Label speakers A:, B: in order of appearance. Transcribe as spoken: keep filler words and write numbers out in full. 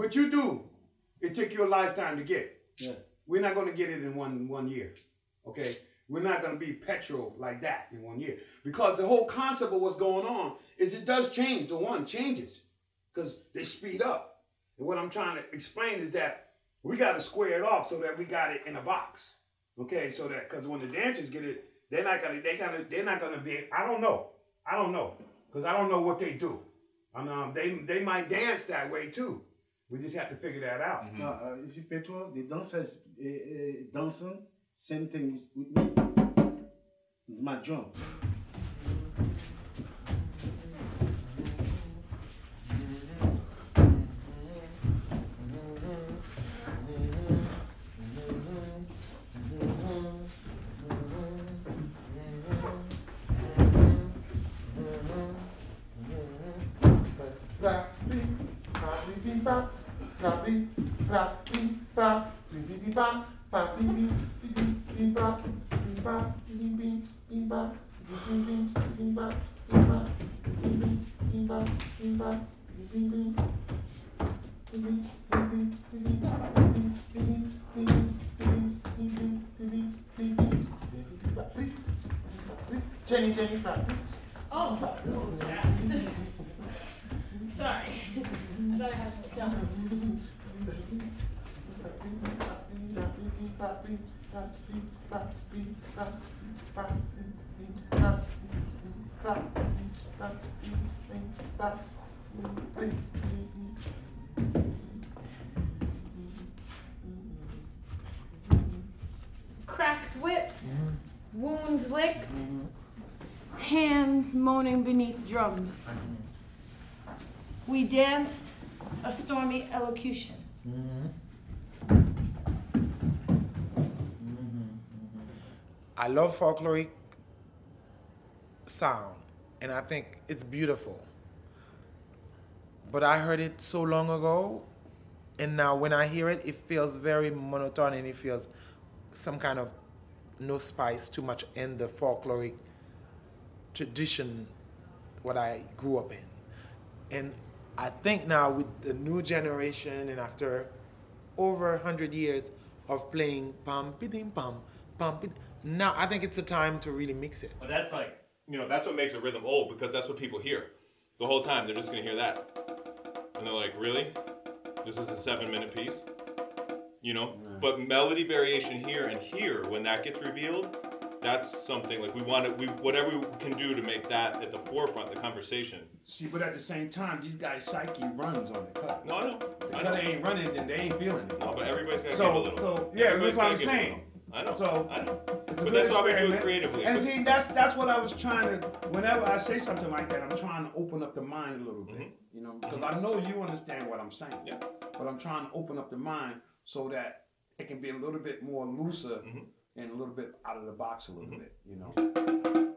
A: what you do, it took you a lifetime to get.
B: Yeah.
A: We're not going to get it in one one year. Okay? We're not going to be petrol like that in one year. Because the whole concept of what's going on is it does change. The one changes. Because they speed up. And what I'm trying to explain is that we got to square it off so that we got it in a box. Okay? So that, because when the dancers get it, they're not going to, they gotta, they're not going to be, I don't know. I don't know. Because I don't know what they do. And, um, they, they might dance that way too. We just have to figure that out.
B: Mm-hmm. No, uh, if you pay to the dancers uh, uh, dancing, same thing with, with me. It's my drum.
C: Jenny, Jenny,
D: oh, oh, yes. Sorry. I thought I had to tell. Cracked whips, wounds licked, hands moaning beneath drums. We danced a stormy elocution.
C: I love folkloric sound, and I think it's beautiful. But I heard it so long ago, and now when I hear it, it feels very monotone, and it feels some kind of no spice, too much in the folkloric tradition, what I grew up in. And I think now with the new generation, and after over a hundred years of playing pam pidim pam pam pid, now I think it's a time to really mix it.
E: But that's like, you know, that's what makes a rhythm old, because that's what people hear the whole time. They're just gonna hear that, and they're like, really? This is a seven-minute piece, you know? Mm. But melody variation here and here, when that gets revealed, that's something like we want to, we whatever we can do to make that at the forefront of the conversation.
A: See, but at the same time, these guys' psyche runs on the cut.
E: No, I know.
A: The
E: I
A: cut
E: know.
A: ain't running, then they ain't feeling it.
E: No, but everybody's got to
A: so,
E: give a little.
A: So, yeah, that's what I'm saying.
E: I know.
A: So,
E: I know.
A: It's
E: but that's why we do it creatively.
A: And see, that's that's what I was trying to. Whenever I say something like that, I'm trying to open up the mind a little bit, mm-hmm. you know, because I know you understand what I'm saying.
E: Yeah.
A: But I'm trying to open up the mind so that it can be a little bit more looser mm-hmm. and a little bit out of the box a little mm-hmm. bit, you know.